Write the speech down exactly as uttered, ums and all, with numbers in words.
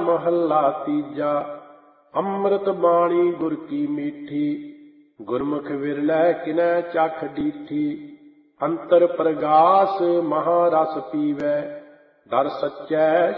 महला तीजा। अमृत बाणी गुर की मीठी, गुरमुख विरलै किनै चख डीठी। अंतर प्रगास महारस पीवै, दर सच्चै